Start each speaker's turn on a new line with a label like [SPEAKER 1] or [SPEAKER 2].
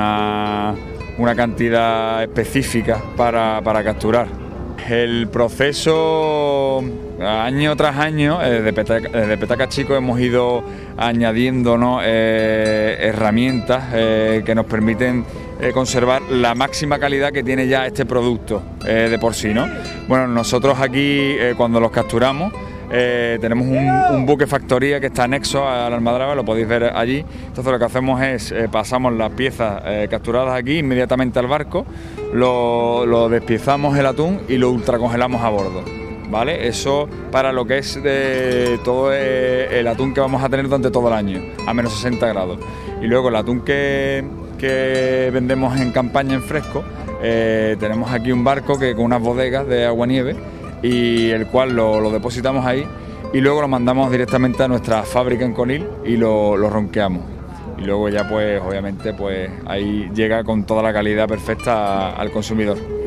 [SPEAKER 1] una cantidad específica para capturar. El proceso, año tras año, de Petaca Chico hemos ido añadiendo, ¿no?, herramientas que nos permiten conservar la máxima calidad que tiene ya este producto de por sí, ¿no? Bueno, nosotros aquí cuando los capturamos tenemos un buque factoría que está anexo a la almadraba, lo podéis ver allí. Entonces lo que hacemos es pasamos las piezas capturadas aquí inmediatamente al barco, lo despiezamos el atún y lo ultracongelamos a bordo, ¿vale? Eso para lo que es de todo el atún que vamos a tener durante todo el año, a menos 60 grados. Y luego el atún que vendemos en campaña en fresco, tenemos aquí un barco que con unas bodegas de agua-nieve, y el cual lo depositamos ahí y luego lo mandamos directamente a nuestra fábrica en Conil y lo ronqueamos. Y luego ya pues obviamente pues ahí llega con toda la calidad perfecta al consumidor.